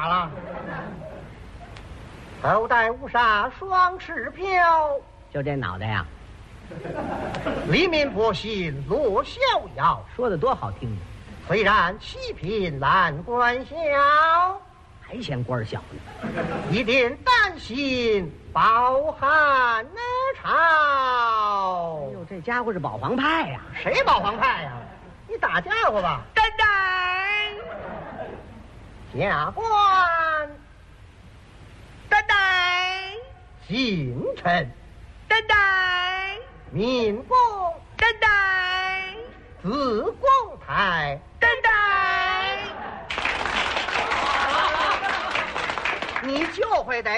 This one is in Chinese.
咋了？头戴乌纱双翅飘， 就这脑袋呀， 黎民百姓乐逍遥。 说的多好听呢， 虽然七品难官小， 还嫌官小呢。 一点担心饱汉朝。 哎呦，这家伙是保皇派呀！ 谁保皇派呀？你打家伙吧！ 呆呆， 下官呆呆， 进臣呆呆， 民公呆呆， 自公台呆呆。 你就会得